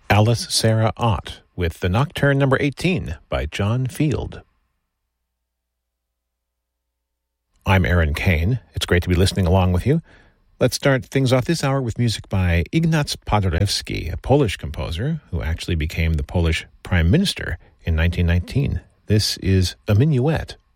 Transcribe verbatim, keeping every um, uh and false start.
Alice Sarah Ott with the Nocturne number eighteen by John Field. I'm Aaron Kane. It's great to be listening along with you. Let's start things off this hour with music by Ignaz Paderewski, a Polish composer who actually became the Polish Prime Minister in nineteen nineteen. This is a minuet.